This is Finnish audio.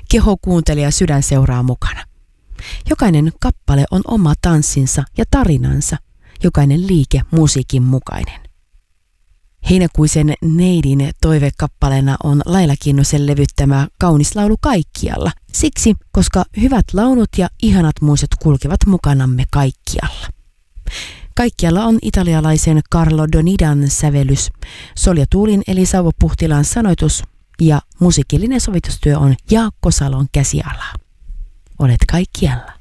Keho kuuntelee ja sydän seuraa mukana. Jokainen kappale on oma tanssinsa ja tarinansa, jokainen liike musiikin mukainen. Heinäkuisen neidin toivekappaleena on Laila Kinnusen levyttämä Kaunis laulu kaikkialla. Siksi, koska hyvät laulut ja ihanat muistot kulkevat mukanamme kaikkialla. Kaikkialla on italialaisen Carlo Donidan sävellys, Solja Tuulin eli Sauvo Puhtilan sanoitus ja musiikillinen sovitustyö on Jaakko Salon käsialaa. Olet kaikkialla.